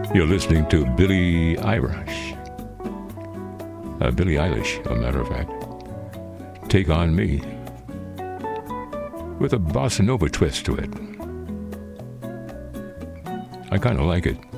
You're listening to Billie Eilish. Billie Eilish, a matter of fact. Take on Me. With a bossa nova twist to it. I kind of like it.